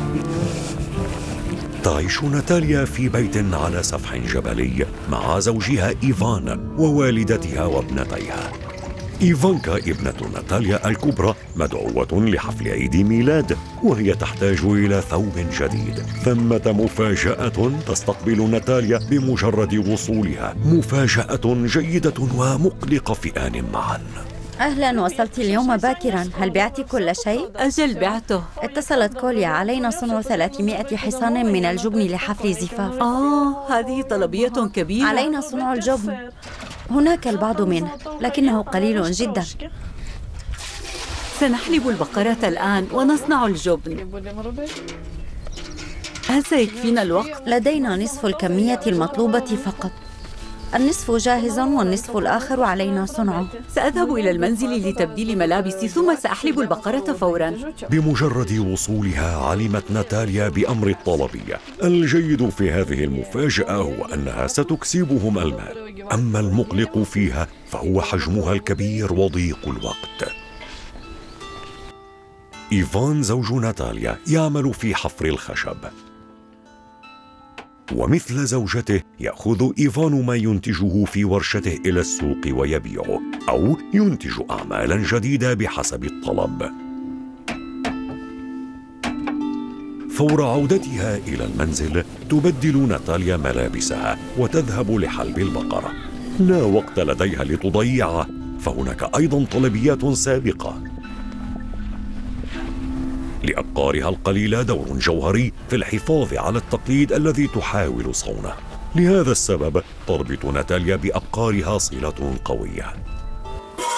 تعيش ناتاليا في بيت على سفح جبلي مع زوجها إيفان ووالدتها وابنتيها. إيفانكا ابنة ناتاليا الكبرى مدعوة لحفل عيد ميلاد، وهي تحتاج إلى ثوب جديد. ثمة مفاجأة تستقبل ناتاليا بمجرد وصولها، مفاجأة جيدة ومقلقة في آن معا. أهلا، وصلت اليوم باكرا. هل بعت كل شيء؟ أجل بعته. اتصلت كوليا، علينا صنع 300 حصان من الجبن لحفل زفاف. هذه طلبية كبيرة. علينا صنع الجبن. هناك البعض منه لكنه قليل جدا. سنحلب البقرة الآن ونصنع الجبن. هل سيكفينا الوقت؟ لدينا نصف الكمية المطلوبة فقط. النصف جاهز والنصف الآخر علينا صنعه. سأذهب إلى المنزل لتبديل ملابسي ثم سأحلب البقرة فوراً. بمجرد وصولها علمت ناتاليا بأمر الطلبية. الجيد في هذه المفاجأة هو أنها ستكسبهم المال، أما المقلق فيها فهو حجمها الكبير وضيق الوقت. إيفان زوج ناتاليا يعمل في حفر الخشب، ومثل زوجته يأخذ إيفان ما ينتجه في ورشته إلى السوق ويبيعه، أو ينتج أعمالا جديدة بحسب الطلب. فور عودتها إلى المنزل تبدل ناتاليا ملابسها وتذهب لحلب البقرة. لا وقت لديها لتضيعه، فهناك أيضا طلبيات سابقة. لأبقارها القليلة دور جوهري في الحفاظ على التقليد الذي تحاول صونه. لهذا السبب تربط ناتاليا بأبقارها صلة قوية.